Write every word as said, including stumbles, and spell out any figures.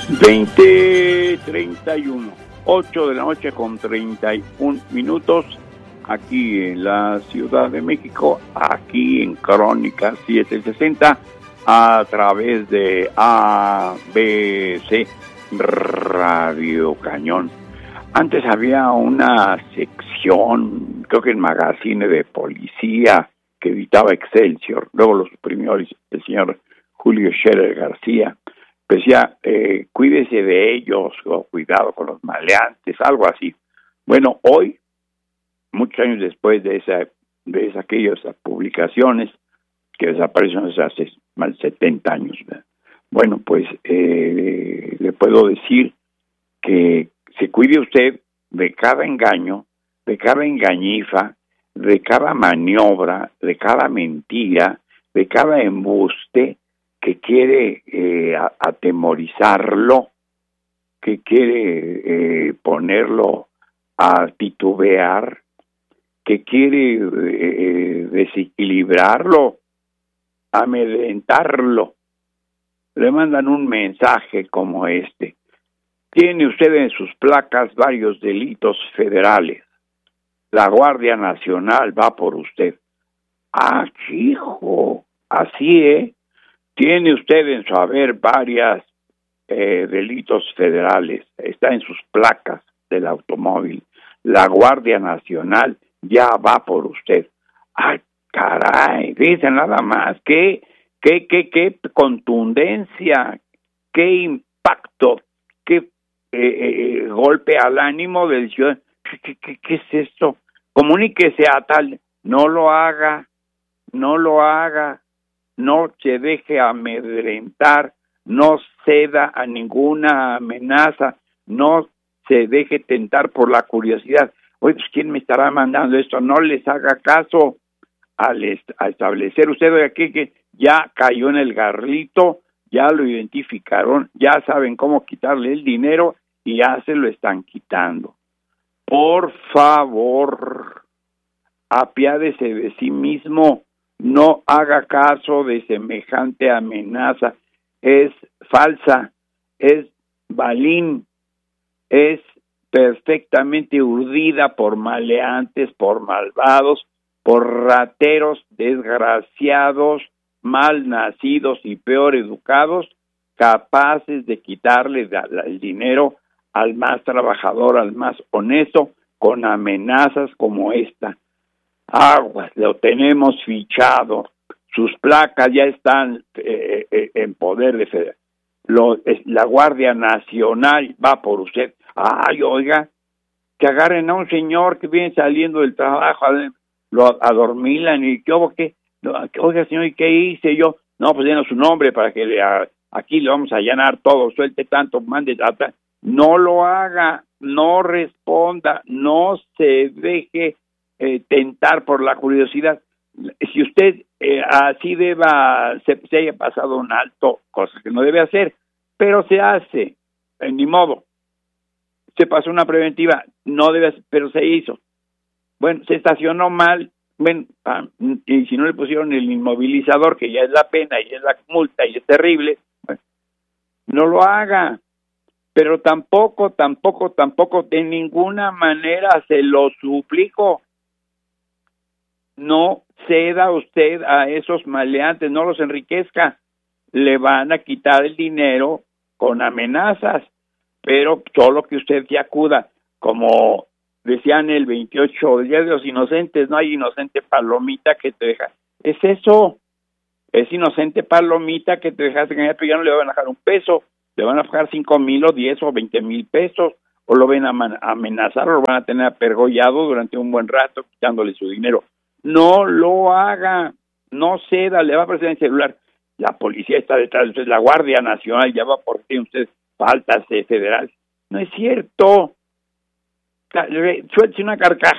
veinte treinta y uno, ocho de la noche con treinta y un minutos, aquí en la Ciudad de México, aquí en Crónica setecientos sesenta, a través de A B C Radio Cañón. Antes había una sección, creo que el magazine de policía, que editaba Excelsior, luego lo suprimió el, el señor Julio Scherer García. Decía, eh, cuídese de ellos, o cuidado con los maleantes, algo así. Bueno, hoy, muchos años después de esa, de esa, aquellas publicaciones, que desaparecieron hace más de setenta años, ¿verdad? Bueno, pues eh, le puedo decir que se cuide usted de cada engaño, de cada engañifa, de cada maniobra, de cada mentira, de cada embuste que quiere eh, atemorizarlo, que quiere eh, ponerlo a titubear, que quiere eh, desequilibrarlo, amedrentarlo. Le mandan un mensaje como este: tiene usted en sus placas varios delitos federales. La Guardia Nacional va por usted. Ah, hijo, así, ¿eh? Tiene usted en su haber varios eh, delitos federales. Está en sus placas del automóvil. La Guardia Nacional ya va por usted. Ay, caray, dice nada más. Qué, qué, qué, qué contundencia, qué impacto, qué eh, eh, golpe al ánimo del ciudadano. ¿Qué, qué, qué, ¿Qué es esto? Comuníquese a tal. No lo haga, no lo haga. No se deje amedrentar, no ceda a ninguna amenaza, no se deje tentar por la curiosidad. Oye, pues, ¿quién me estará mandando esto? No les haga caso al est- a establecer usted de aquí que ya cayó en el garlito, ya lo identificaron, ya saben cómo quitarle el dinero y ya se lo están quitando. Por favor, apiádese de sí mismo. No haga caso de semejante amenaza. Es falsa, es balín, es perfectamente urdida por maleantes, por malvados, por rateros desgraciados, mal nacidos y peor educados, capaces de quitarle el dinero al más trabajador, al más honesto, con amenazas como esta. Aguas, lo tenemos fichado, sus placas ya están eh, eh, en poder de Federal. Lo, es, la Guardia Nacional va por usted. Ay, oiga, que agarren a un señor que viene saliendo del trabajo, a, lo adormilan y ¿qué hubo qué? Oiga, señor, ¿y qué hice yo? No, pues denos su nombre para que le, a, aquí le vamos a allanar todo, suelte tanto, mande tata. No lo haga, no responda, no se deje Eh, tentar por la curiosidad. Si usted eh, así deba, se, se haya pasado un alto, cosa que no debe hacer, pero se hace, eh, ni modo. Se pasó una preventiva, no debe hacer, pero se hizo. Bueno, se estacionó mal, bueno, ah, y si no le pusieron el inmovilizador, que ya es la pena, y es la multa, y es terrible, bueno, no lo haga. Pero tampoco, tampoco, tampoco, de ninguna manera se lo suplico. No ceda usted a esos maleantes, no los enriquezca. Le van a quitar el dinero con amenazas, pero solo que usted ya acuda. Como decían el veintiocho, el Día de los Inocentes, no hay inocente palomita que te deja. Es eso, es inocente palomita que te dejas engañar, pero ya no le van a dejar un peso, le van a dejar cinco mil o diez o veinte mil pesos, o lo ven a amenazar, o lo van a tener apergollado durante un buen rato, quitándole su dinero. No lo haga, no ceda, le va a aparecer en el celular. La policía está detrás de usted, la Guardia Nacional ya va por ti, usted faltas de federal. No es cierto. Suelte una carcajada.